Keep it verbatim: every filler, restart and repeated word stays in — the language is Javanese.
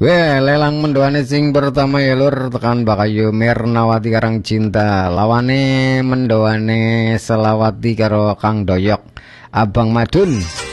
Weh, lelang mendoane sing pertama ya lur tekan Bakayu Mirnawati Karang Cinta. Lawane mendoane Selawati karo Kang Doyok Abang Madun.